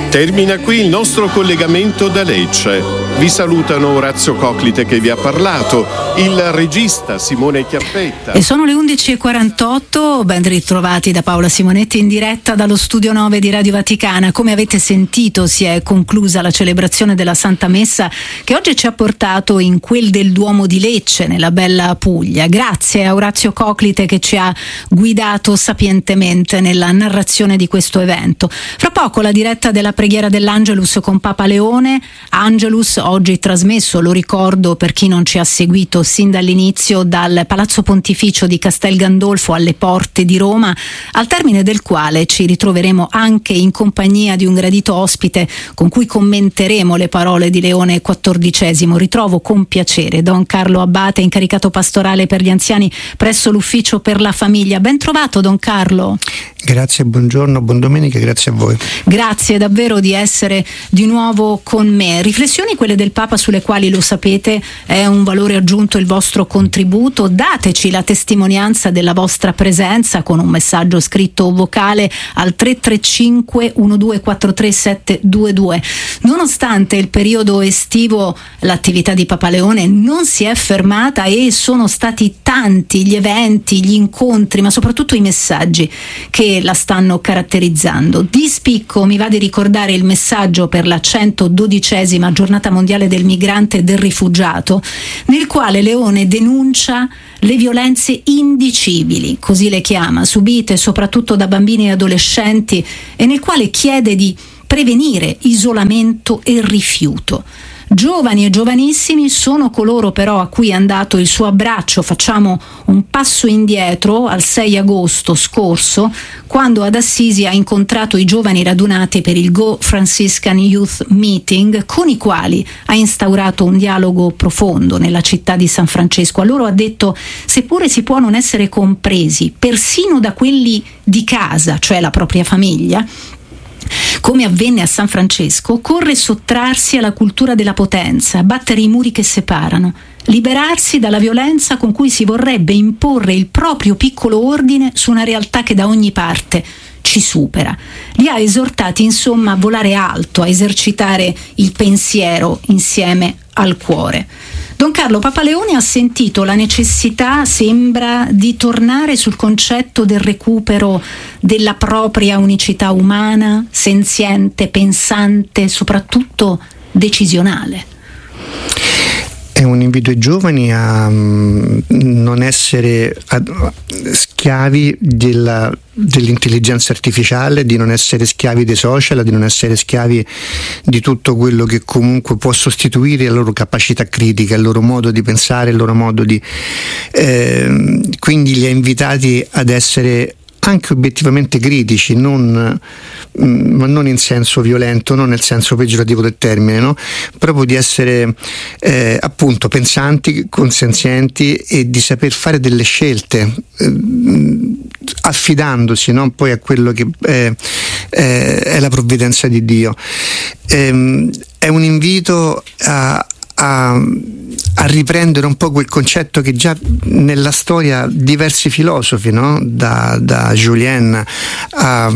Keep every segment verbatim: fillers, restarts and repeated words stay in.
Termina qui il nostro collegamento da Lecce. Vi salutano Orazio Coclite che vi ha parlato, il regista Simone Chiappetta. E sono le undici e quarantotto, ben ritrovati da Paola Simonetti in diretta dallo studio nove di Radio Vaticana. Come avete sentito, si è conclusa la celebrazione della Santa Messa che oggi ci ha portato in quel del Duomo di Lecce, nella bella Puglia. Grazie a Orazio Coclite che ci ha guidato sapientemente nella narrazione di questo evento. Fra poco la diretta della preghiera dell'Angelus con Papa Leone. Angelus oggi trasmesso, lo ricordo per chi non ci ha seguito sin dall'inizio, dal Palazzo Pontificio di Castel Gandolfo alle porte di Roma, al termine del quale ci ritroveremo anche in compagnia di un gradito ospite con cui commenteremo le parole di Leone quattordicesimo. Ritrovo con piacere Don Carlo Abbate, incaricato pastorale per gli anziani presso l'Ufficio per la Famiglia. Ben trovato, Don Carlo. Grazie, buongiorno, buon domenica, grazie a voi. Grazie davvero di essere di nuovo con me. Riflessioni, quelle del Papa, sulle quali, lo sapete, è un valore aggiunto il vostro contributo. Dateci la testimonianza della vostra presenza con un messaggio scritto o vocale al tre tre cinque uno due quattro tre sette due due. Nonostante il periodo estivo, l'attività di Papa Leone non si è fermata e sono stati tanti gli eventi, gli incontri, ma soprattutto i messaggi che la stanno caratterizzando. Di spicco mi va di ricordare il messaggio per la centododicesima giornata mondiale del migrante e del rifugiato, nel quale Leone denuncia le violenze indicibili, così le chiama, subite soprattutto da bambini e adolescenti, e nel quale chiede di prevenire isolamento e rifiuto. Giovani e giovanissimi sono coloro però a cui è andato il suo abbraccio. Facciamo un passo indietro al sei agosto scorso, quando ad Assisi ha incontrato i giovani radunati per il Go Franciscan Youth Meeting, con i quali ha instaurato un dialogo profondo nella città di San Francesco. A loro ha detto: seppure si può non essere compresi persino da quelli di casa, cioè la propria famiglia, come avvenne a San Francesco, occorre sottrarsi alla cultura della potenza, battere i muri che separano, liberarsi dalla violenza con cui si vorrebbe imporre il proprio piccolo ordine su una realtà che da ogni parte ci supera. Li ha esortati insomma a volare alto, a esercitare il pensiero insieme al cuore. Don Carlo, Papa Leone ha sentito la necessità, sembra, di tornare sul concetto del recupero della propria unicità umana, senziente, pensante, soprattutto decisionale. È un invito ai giovani a non essere schiavi della, dell'intelligenza artificiale, di non essere schiavi dei social, di non essere schiavi di tutto quello che comunque può sostituire la loro capacità critica, il loro modo di pensare, il loro modo di... Eh, quindi li ha invitati ad essere anche obiettivamente critici, non, ma non in senso violento, non nel senso peggiorativo del termine, no? Proprio di essere eh, appunto pensanti, consenzienti e di saper fare delle scelte, eh, affidandosi, no? Poi a quello che eh, eh, è la provvidenza di Dio. Eh, è un invito a A, a riprendere un po' quel concetto che già nella storia diversi filosofi, no? da, da Julien a,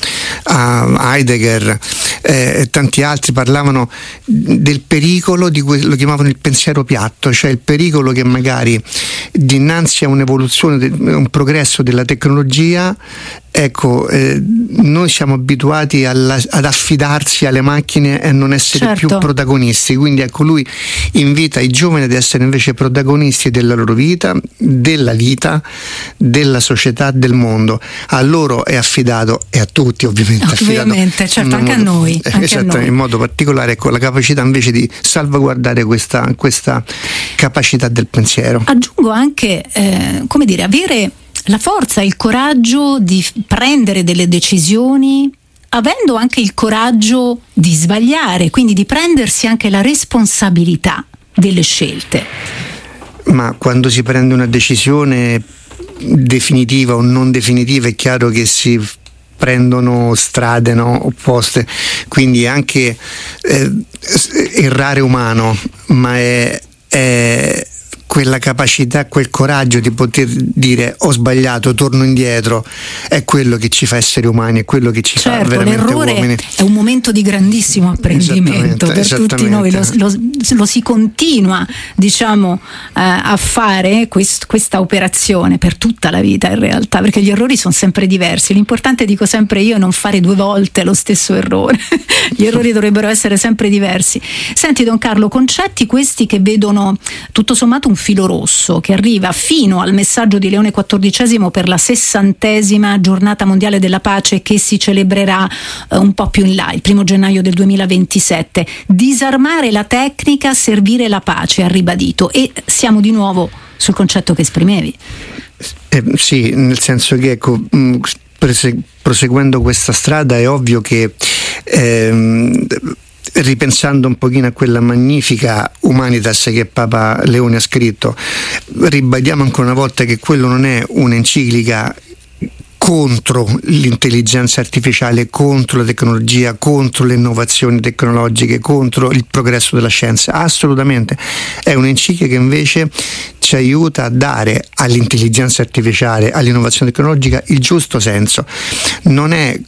a Heidegger e eh, tanti altri parlavano del pericolo di que- lo chiamavano il pensiero piatto, cioè il pericolo che magari dinanzi a un'evoluzione, de- un progresso della tecnologia, ecco, eh, noi siamo abituati alla, ad affidarsi alle macchine e non essere certo. più protagonisti. Quindi ecco, lui invita i giovani ad essere invece protagonisti della loro vita, della vita, della società, del mondo. A loro è affidato, e a tutti ovviamente, ovviamente, affidato, certo, anche modo, a noi, anche esatto, a noi. In modo particolare, ecco, la capacità invece di salvaguardare questa, questa capacità del pensiero. Aggiungo anche, eh, come dire, avere la forza, il coraggio di prendere delle decisioni, avendo anche il coraggio di sbagliare, quindi di prendersi anche la responsabilità delle scelte. Ma quando si prende una decisione definitiva o non definitiva, è chiaro che si prendono strade, no, opposte, quindi anche eh, errare umano, ma è, è quella capacità, quel coraggio di poter dire ho sbagliato, torno indietro, è quello che ci fa essere umani, è quello che ci certo, fa veramente l'errore uomini. È un momento di grandissimo apprendimento per tutti noi, lo, lo, lo si continua diciamo eh, a fare quest, questa operazione per tutta la vita in realtà, perché gli errori sono sempre diversi. L'importante, dico sempre io, è non fare due volte lo stesso errore. Gli errori dovrebbero essere sempre diversi. Senti Don Carlo, concetti questi che vedono tutto sommato un filo rosso che arriva fino al messaggio di Leone quattordicesimo per la sessantesima giornata mondiale della pace che si celebrerà eh, un po' più in là, il primo gennaio del duemilaventisette. Disarmare la tecnica, servire la pace, ha ribadito, e siamo di nuovo sul concetto che esprimevi. Eh, sì, nel senso che ecco, mh, proseguendo questa strada è ovvio che ehm, ripensando un pochino a quella magnifica Humanitas che Papa Leone ha scritto, ribadiamo ancora una volta che quello non è un'enciclica contro l'intelligenza artificiale, contro la tecnologia, contro le innovazioni tecnologiche, contro il progresso della scienza. Assolutamente. È un'enciclica che invece ci aiuta a dare all'intelligenza artificiale, all'innovazione tecnologica il giusto senso. Non è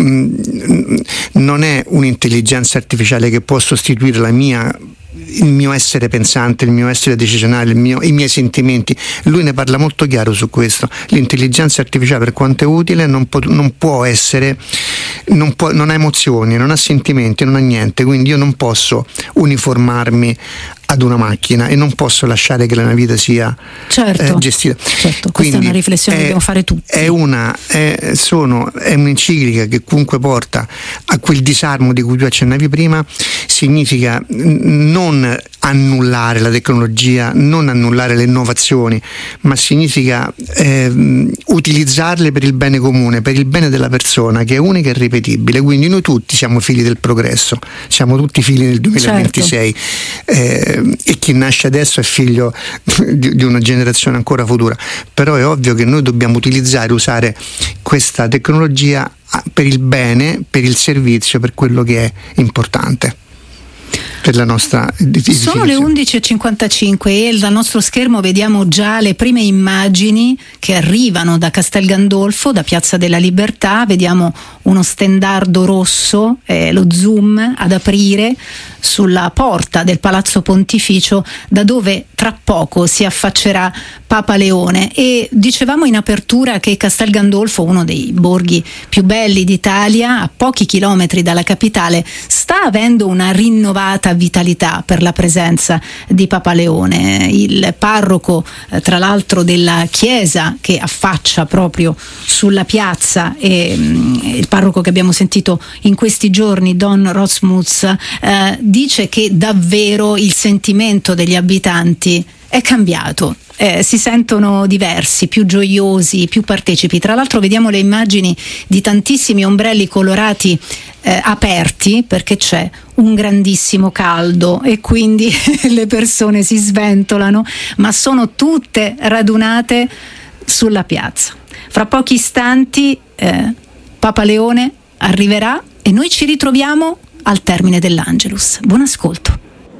non è un'intelligenza artificiale che può sostituire la mia il mio essere pensante, il mio essere decisionale, il mio, i miei sentimenti. Lui ne parla molto chiaro su questo. L'intelligenza artificiale, per quanto è utile, non può, non può essere non, può, non ha emozioni, non ha sentimenti, non ha niente, quindi io non posso uniformarmi ad una macchina e non posso lasciare che la mia vita sia certo, eh, gestita. Certo, questa quindi è una riflessione che dobbiamo fare tutti. È, una, è, sono, è un'enciclica che comunque porta a quel disarmo di cui tu accennavi prima. Significa non annullare la tecnologia, non annullare le innovazioni, ma significa eh, utilizzarle per il bene comune, per il bene della persona, che è unica e irripetibile. Quindi noi tutti siamo figli del progresso, siamo tutti figli del duemilaventisei. Certo. Eh, e chi nasce adesso è figlio di, di una generazione ancora futura, però è ovvio che noi dobbiamo utilizzare, usare questa tecnologia per il bene, per il servizio, per quello che è importante per la nostra edificazione. Sono le undici e cinquantacinque e dal nostro schermo vediamo già le prime immagini che arrivano da Castel Gandolfo, da Piazza della Libertà. Vediamo uno stendardo rosso, eh, lo zoom ad aprire sulla porta del Palazzo Pontificio, da dove tra poco si affaccerà Papa Leone. E dicevamo in apertura che Castel Gandolfo, uno dei borghi più belli d'Italia, a pochi chilometri dalla capitale, sta avendo una rinnovata vitalità per la presenza di Papa Leone. Il parroco, eh, tra l'altro, della chiesa che affaccia proprio sulla piazza, e mh, il parroco che abbiamo sentito in questi giorni, Don Rosmuth, eh, dice che davvero il sentimento degli abitanti è cambiato. Eh, si sentono diversi, più gioiosi, più partecipi. Tra l'altro vediamo le immagini di tantissimi ombrelli colorati eh, aperti, perché c'è un grandissimo caldo e quindi le persone si sventolano, ma sono tutte radunate sulla piazza. Fra pochi istanti eh, Papa Leone arriverà e noi ci ritroviamo al termine dell'Angelus. Buon ascolto.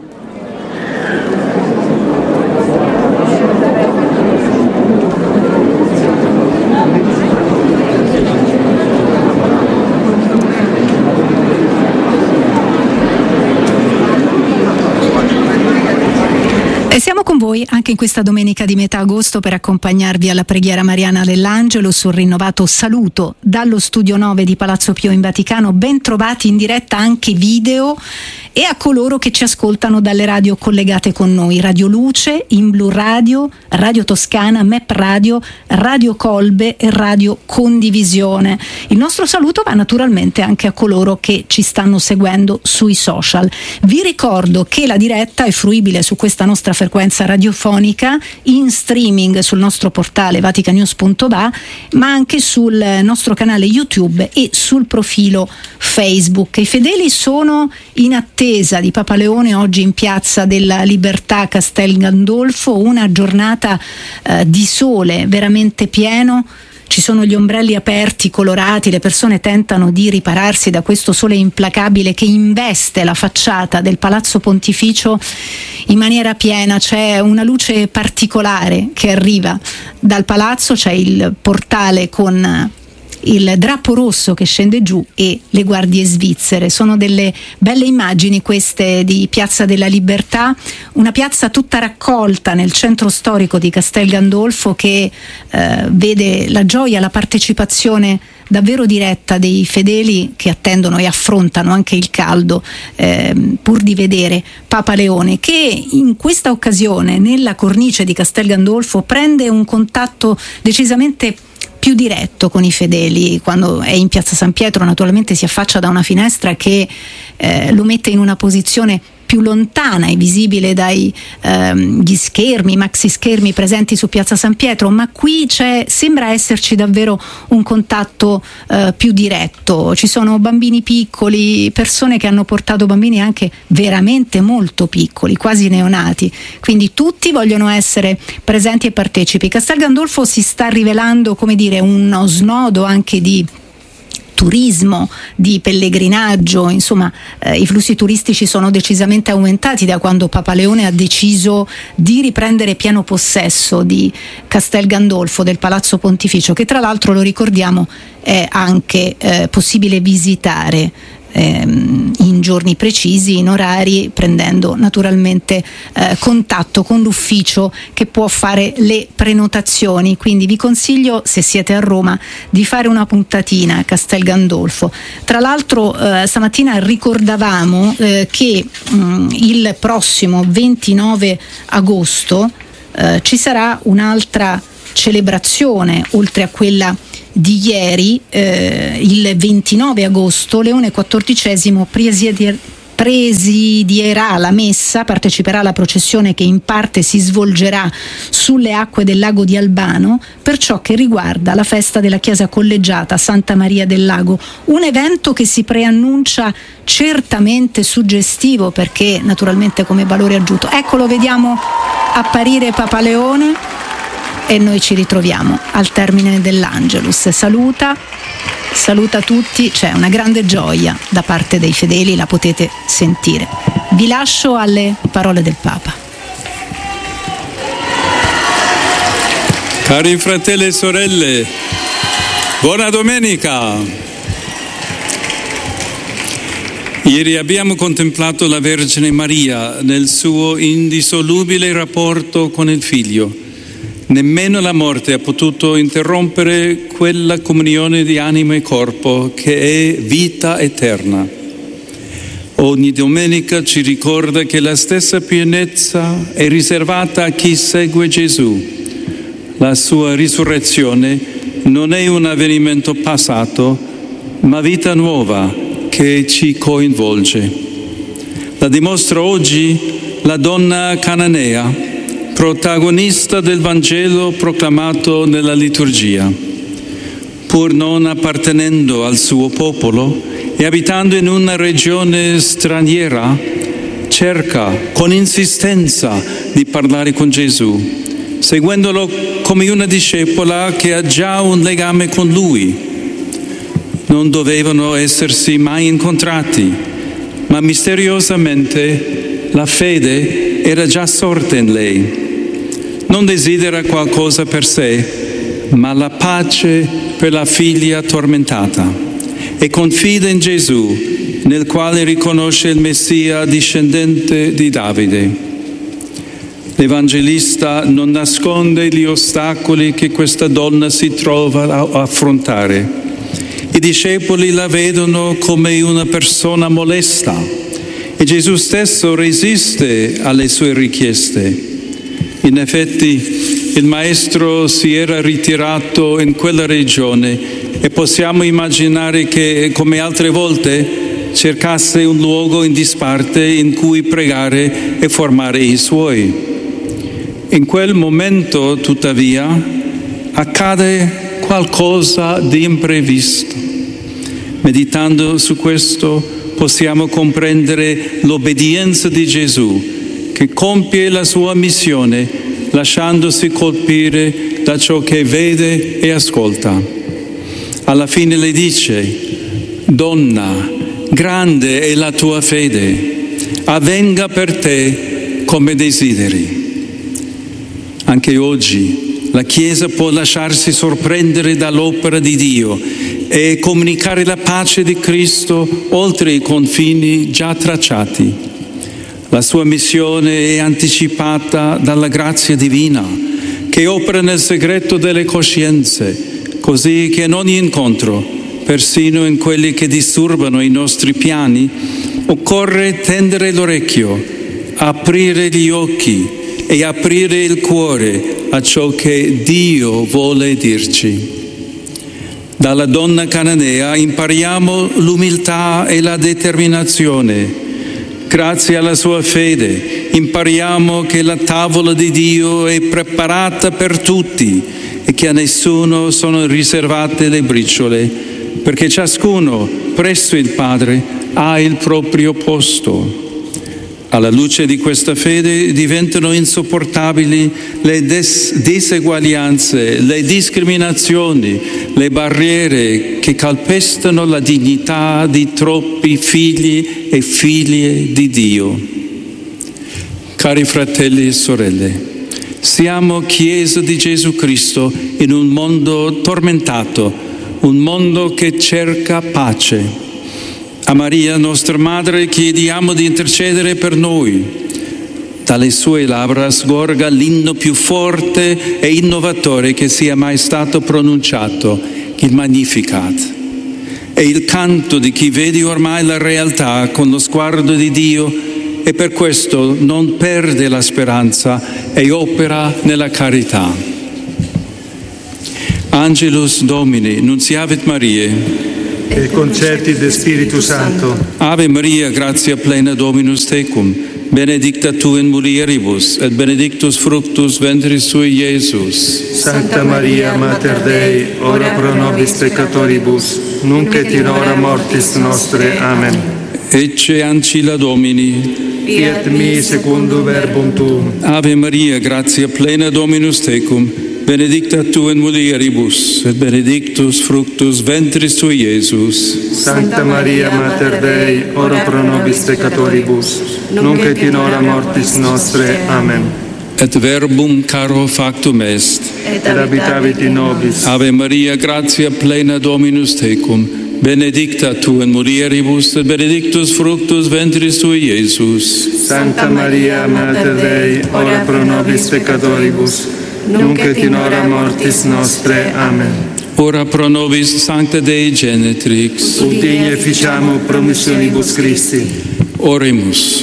E siamo con voi anche in questa domenica di metà agosto per accompagnarvi alla preghiera mariana dell'Angelo sul rinnovato saluto dallo studio nove di Palazzo Pio in Vaticano. Ben trovati in diretta anche video, e a coloro che ci ascoltano dalle radio collegate con noi: Radio Luce, In Blu Radio, Radio Toscana, M E P Radio, Radio Colbe e Radio Condivisione. Il nostro saluto va naturalmente anche a coloro che ci stanno seguendo sui social. Vi ricordo che la diretta è fruibile su questa nostra frequenza radiofonica, in streaming sul nostro portale vaticanews punto va, ma anche sul nostro canale YouTube e sul profilo Facebook. I fedeli sono in attesa di Papa Leone oggi in Piazza della Libertà, Castel Gandolfo, una giornata eh, di sole veramente pieno. ci sono gli ombrelli aperti, colorati, le persone tentano di ripararsi da questo sole implacabile che investe la facciata del Palazzo Pontificio in maniera piena. C'è una luce particolare che arriva dal palazzo, c'è il portale con il drappo rosso che scende giù e le guardie svizzere. Sono delle belle immagini queste di Piazza della Libertà, una piazza tutta raccolta nel centro storico di Castel Gandolfo che eh, vede la gioia, la partecipazione davvero diretta dei fedeli che attendono e affrontano anche il caldo eh, pur di vedere Papa Leone, che in questa occasione nella cornice di Castel Gandolfo prende un contatto decisamente più diretto con i fedeli. Quando è in Piazza San Pietro naturalmente si affaccia da una finestra che eh, lo mette in una posizione più lontana e visibile dai ehm, gli schermi, maxi schermi presenti su Piazza San Pietro, ma qui c'è, sembra esserci davvero un contatto eh, più diretto. Ci sono bambini piccoli, persone che hanno portato bambini anche veramente molto piccoli, quasi neonati, quindi tutti vogliono essere presenti e partecipi. Castel Gandolfo si sta rivelando, come dire, uno snodo anche di turismo, di pellegrinaggio, insomma eh, i flussi turistici sono decisamente aumentati da quando Papa Leone ha deciso di riprendere pieno possesso di Castel Gandolfo, del Palazzo Pontificio, che tra l'altro, lo ricordiamo, è anche eh, possibile visitare ehm, in giorni precisi, in orari, prendendo naturalmente eh, contatto con l'ufficio che può fare le prenotazioni. Quindi vi consiglio, se siete a Roma, di fare una puntatina a Castel Gandolfo. Tra l'altro eh, stamattina ricordavamo eh, che mh, il prossimo ventinove agosto eh, ci sarà un'altra celebrazione oltre a quella di ieri. Eh, il ventinove agosto Leone quattordicesimo presieder- presidierà la messa, parteciperà alla processione che in parte si svolgerà sulle acque del lago di Albano per ciò che riguarda la festa della chiesa collegiata Santa Maria del Lago, un evento che si preannuncia certamente suggestivo, perché naturalmente come valore aggiunto. Eccolo, vediamo apparire Papa Leone e noi ci ritroviamo al termine dell'Angelus. Saluta, saluta tutti, c'è una grande gioia da parte dei fedeli, la potete sentire. Vi lascio alle parole del Papa. Cari fratelli e sorelle, buona domenica! Ieri abbiamo contemplato la Vergine Maria nel suo indissolubile rapporto con il Figlio. Nemmeno la morte ha potuto interrompere quella comunione di anima e corpo che è vita eterna. Ogni domenica ci ricorda che la stessa pienezza è riservata a chi segue Gesù. La sua risurrezione non è un avvenimento passato, ma vita nuova che ci coinvolge. La dimostra oggi la donna cananea, protagonista del Vangelo proclamato nella liturgia. Pur non appartenendo al suo popolo e abitando in una regione straniera, cerca con insistenza di parlare con Gesù, seguendolo come una discepola che ha già un legame con lui. Non dovevano essersi mai incontrati, ma misteriosamente la fede era già sorta in lei. Non desidera qualcosa per sé, ma la pace per la figlia tormentata, e confida in Gesù, nel quale riconosce il Messia discendente di Davide. L'Evangelista non nasconde gli ostacoli che questa donna si trova a affrontare. I discepoli la vedono come una persona molesta e Gesù stesso resiste alle sue richieste. In effetti il Maestro si era ritirato in quella regione e possiamo immaginare che, come altre volte, cercasse un luogo in disparte in cui pregare e formare i suoi. In quel momento, tuttavia, accade qualcosa di imprevisto. Meditando su questo, possiamo comprendere l'obbedienza di Gesù, che compie la sua missione lasciandosi colpire da ciò che vede e ascolta. Alla fine le dice: donna, grande è la tua fede, avvenga per te come desideri. Anche oggi la Chiesa può lasciarsi sorprendere dall'opera di Dio e comunicare la pace di Cristo oltre i confini già tracciati. La sua missione è anticipata dalla grazia divina, che opera nel segreto delle coscienze, così che in ogni incontro, persino in quelli che disturbano i nostri piani, occorre tendere l'orecchio, aprire gli occhi e aprire il cuore a ciò che Dio vuole dirci. Dalla donna cananea impariamo l'umiltà e la determinazione. Grazie alla sua fede impariamo che la tavola di Dio è preparata per tutti e che a nessuno sono riservate le briciole, perché ciascuno presso il Padre ha il proprio posto. Alla luce di questa fede diventano insopportabili le des- diseguaglianze, le discriminazioni, le barriere che calpestano la dignità di troppi figli e figlie di Dio. Cari fratelli e sorelle, siamo Chiesa di Gesù Cristo in un mondo tormentato, un mondo che cerca pace. A Maria, nostra Madre, chiediamo di intercedere per noi. Dalle sue labbra sgorga l'inno più forte e innovatore che sia mai stato pronunciato, il Magnificat. È il canto di chi vede ormai la realtà con lo sguardo di Dio e per questo non perde la speranza e opera nella carità. Angelus Domini, nunciavit Mariae. Et concepit de Spiritu Sancto. Ave Maria, gratia plena Dominus tecum, benedicta tu in mulieribus, et benedictus fructus ventris tui, Iesus. Sancta Maria, Mater Dei, ora pro nobis peccatoribus, nunc et in hora mortis nostre. Amen. Ecce ancilla Domini. Fiat mi secundum verbum tuum. Ave Maria, gratia plena Dominus tecum, benedicta tu in mulieribus, et benedictus fructus ventris tui, Iesus. Sancta Maria, Mater Dei, ora pro nobis peccatoribus, nunc et in hora mortis nostre. Amen. Et verbum caro factum est. Et habitavit in nobis. Ave Maria, gratia plena Dominus tecum, benedicta tu in mulieribus, et benedictus fructus ventris tui, Iesus. Sancta Maria, Mater Dei, ora pro nobis peccatoribus, nunc et in hora mortis nostre. Amen. Ora pro nobis Sancta Dei Genetrix. Ut digne ficiamo promissionibus Christi. Oremus.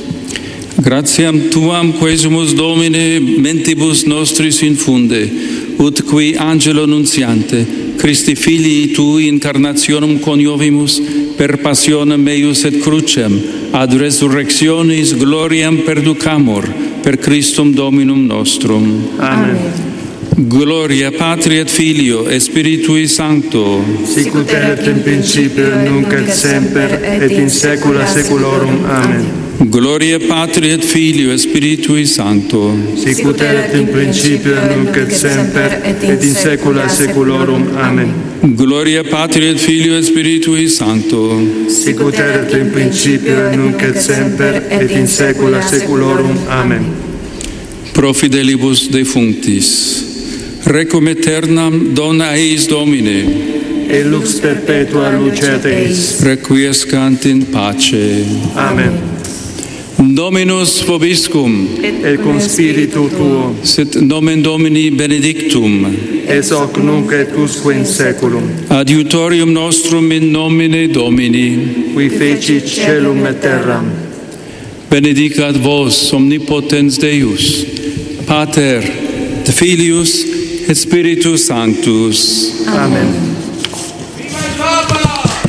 Gratiam tuam quesumus Domine mentibus nostris infunde, ut qui angelo nuntiante, Christi filii tui incarnationem coniovimus, per passionem eius et crucem, ad resurrectionis gloriam perducamur, per Christum Dominum nostrum. Amen. Gloria Patri et Filio et Spiritui Sancto. Sic ut erat in principio, nunc et semper, et in saecula saeculorum. Amen. Gloria Patri et Filio et Spiritui Sancto. Sic ut erat in principio, nunc et semper, et in saecula saeculorum. Amen. Gloria Patri et Filio et Spiritui Sancto. Sic ut erat in principio, nunc et semper, et in saecula saeculorum. Amen. Pro fidelibus defunctis. Requiem aeternam dona eis Domine. Et lux perpetua luceat eis. Requiescant in pace. Amen. Dominus vobiscum. Et cum spiritu tuo. Sit nomen Domini benedictum. Es hoc nunc et usque in saeculum. Adiutorium nostrum in nomine Domini. Qui fecit caelum et terram. Benedicat vos omnipotens Deus, Pater, et Filius, et Spiritus Sanctus. Amen.